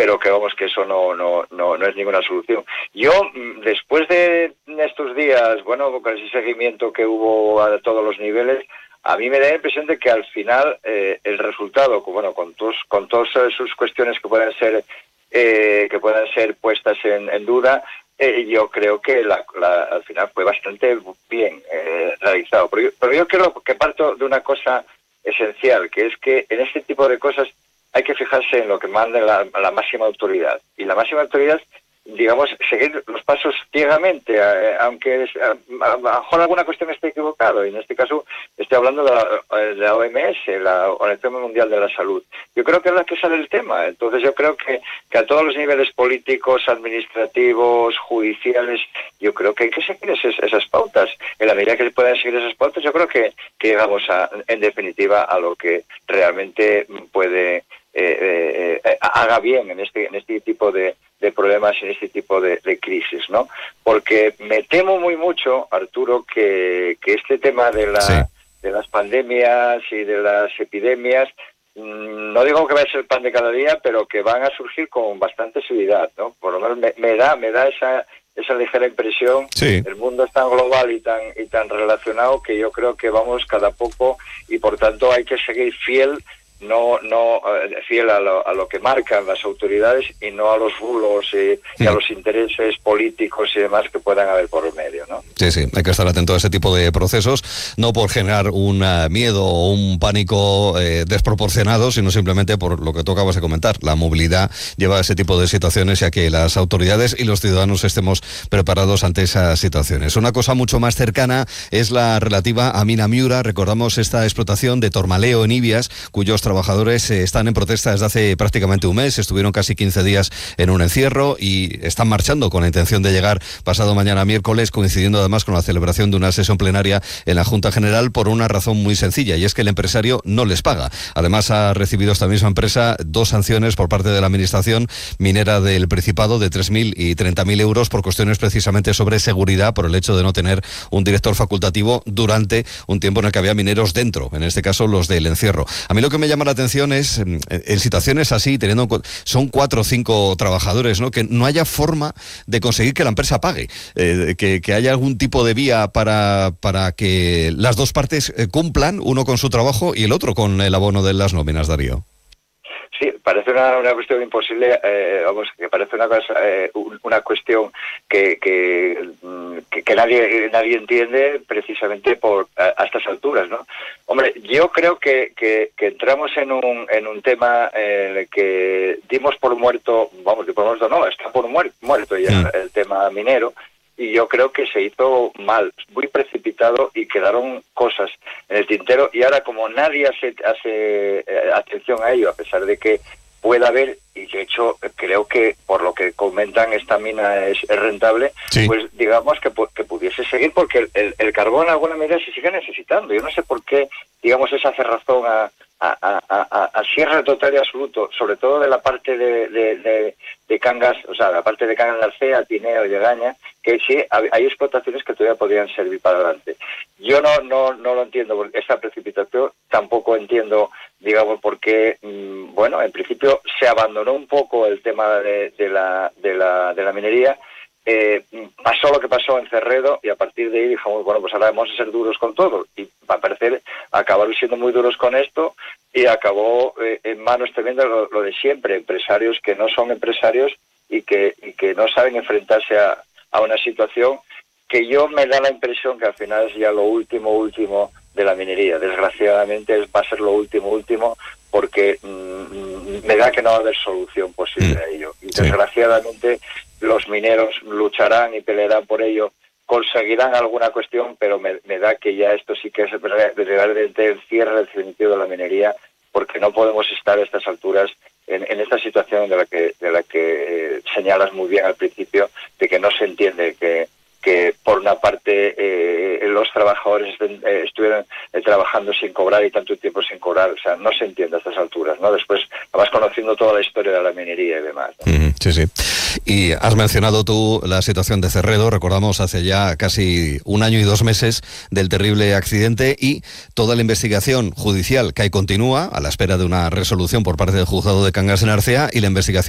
pero que vamos, que eso no es ninguna solución. Yo, después de estos días, bueno, con ese seguimiento que hubo a todos los niveles, a mí me da la impresión de que al final el resultado, bueno, con todas sus cuestiones que puedan ser puestas en duda, yo creo que al final fue bastante bien realizado. Pero yo creo que parto de una cosa esencial, que es que en este tipo de cosas hay que fijarse en lo que manda la máxima autoridad. Y la máxima autoridad, digamos, seguir los pasos ciegamente, aunque a lo mejor alguna cuestión esté equivocado. Y en este caso estoy hablando de la OMS, la Organización Mundial de la Salud. Yo creo que es la que sale el tema. Entonces yo creo que a todos los niveles políticos, administrativos, judiciales, yo creo que hay que seguir esas pautas. En la medida que se puedan seguir esas pautas, yo creo que llegamos en definitiva a lo que realmente puede haga bien en este tipo de problemas, en este tipo de crisis, ¿no? Porque me temo muy mucho, Arturo, que este tema de las pandemias y de las epidemias, no digo que va a ser el pan de cada día, pero que van a surgir con bastante seguridad, ¿no? Por lo menos me da esa ligera impresión. Sí. El mundo es tan global y tan relacionado que yo creo que vamos cada poco, y por tanto hay que seguir fiel a lo que marcan las autoridades y no a los bulos y a los intereses políticos y demás que puedan haber por el medio, ¿no? Sí, hay que estar atento a ese tipo de procesos, no por generar un miedo o un pánico desproporcionado, sino simplemente por lo que tú acabas de comentar. La movilidad lleva a ese tipo de situaciones y a que las autoridades y los ciudadanos estemos preparados ante esas situaciones. Una cosa mucho más cercana es la relativa a Mina Miura. Recordamos esta explotación de Tormaleo en Ibias, cuyos trabajadores están en protesta desde hace prácticamente un mes, estuvieron casi 15 días en un encierro y están marchando con la intención de llegar pasado mañana miércoles, coincidiendo además con la celebración de una sesión plenaria en la Junta General, por una razón muy sencilla, y es que el empresario no les paga. Además ha recibido esta misma empresa 2 sanciones por parte de la Administración Minera del Principado de 3.000 y 30.000 euros por cuestiones precisamente sobre seguridad, por el hecho de no tener un director facultativo durante un tiempo en el que había mineros dentro, en este caso los del encierro. A mí lo que me llama la atención es, en situaciones así, son 4 o 5 trabajadores, ¿no? Que no haya forma de conseguir que la empresa pague, que haya algún tipo de vía para que las dos partes cumplan, uno con su trabajo y el otro con el abono de las nóminas, Darío. Sí, parece una cuestión imposible, que parece una cuestión que nadie entiende precisamente a estas alturas, ¿no? Hombre, yo creo que entramos en un tema en el que dimos por muerto, está por muerto ya el tema minero. Y yo creo que se hizo mal, muy precipitado, y quedaron cosas en el tintero. Y ahora, como nadie hace atención a ello, a pesar de que pueda haber, y de hecho creo que por lo que comentan esta mina es rentable, sí, pues digamos que pudiese seguir, porque el carbón de alguna medida se sigue necesitando. Yo no sé por qué, digamos, esa cerrazón a cierre total y absoluto, sobre todo de la parte de Cangas, o sea, la parte de Cangas de Alcea, Tineo y Legaña, que sí hay explotaciones que todavía podrían servir para adelante. Yo no lo entiendo, esta precipitación. Tampoco entiendo, digamos, por qué, en principio se abandonó un poco el tema de la minería. Pasó lo que pasó en Cerredo, y a partir de ahí dijimos, pues ahora vamos a ser duros con todo, y va a parecer acabaron siendo muy duros con esto, y acabó en manos también de lo de siempre, empresarios que no son empresarios y que no saben enfrentarse a una situación que yo me da la impresión que al final es ya lo último de la minería. Desgraciadamente va a ser lo último, porque me da que no va a haber solución posible a ello. Y desgraciadamente los mineros lucharán y pelearán por ello, conseguirán alguna cuestión, pero me da que ya esto sí que es verdaderamente el cierre definitivo de la minería, porque no podemos estar a estas alturas en esta situación de la que señalas muy bien al principio, de que no se entiende que por una parte los trabajadores estuvieran trabajando sin cobrar y tanto tiempo sin cobrar. O sea, no se entiende a estas alturas, ¿no? Después vas conociendo toda la historia de la minería y demás, ¿no? Sí. Y has mencionado tú la situación de Cerredo. Recordamos hace ya casi 1 año y 2 meses del terrible accidente, y toda la investigación judicial que ahí continúa a la espera de una resolución por parte del juzgado de Cangas en Arcea, y la investigación